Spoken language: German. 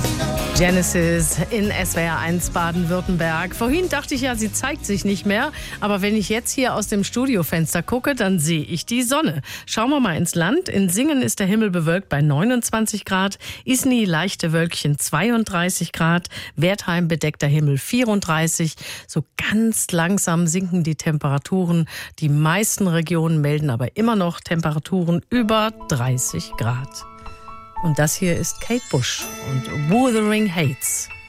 Genesis in SWR 1 Baden-Württemberg. Vorhin dachte ich ja, sie zeigt sich nicht mehr. Aber wenn ich jetzt hier aus dem Studiofenster gucke, dann sehe ich die Sonne. Schauen wir mal ins Land. In Singen ist der Himmel bewölkt bei 29 Grad. Isny leichte Wölkchen 32 Grad. Wertheim bedeckter Himmel 34. So ganz langsam sinken die Temperaturen. Die meisten Regionen melden aber immer noch Temperaturen über 30 Grad. Und das hier ist Kate Bush und Wuthering Heights.